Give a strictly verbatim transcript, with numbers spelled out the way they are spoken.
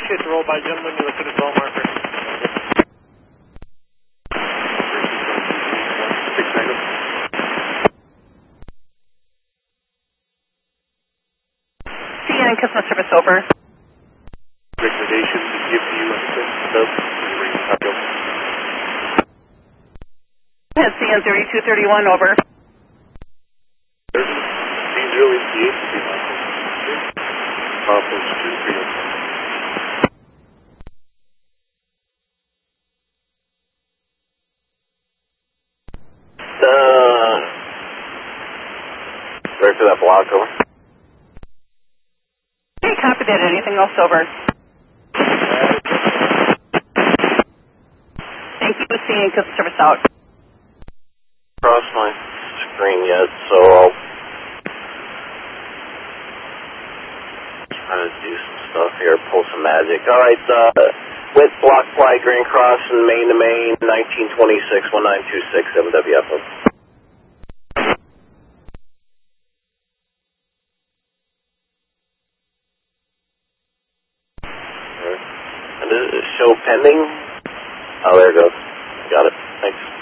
appreciate the roll by, gentlemen. You look at the toll marker. Six seconds. C N customer service over. Recommendation to give you a sub. C N thirty-two thirty-one over. These early C eight to be Papa Street for you. Uh, ready for that block, over. Okay, copy that. Anything else, over? Thank you, C N customer service out. Cross my screen yet, so I'll try to do some stuff here, pull some magic. Alright, uh, with block flight, Green Cross and main to main, nineteen twenty-six, one nine two six, seven W F O. And does it show pending? Oh, there it goes. Got it. Thanks.